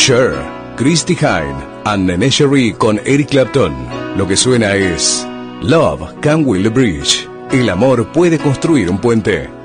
Cher, Christy Hynde and Nene Cherry con Eric Clapton. Lo que suena es Love Can Build a Bridge. El amor puede construir un puente.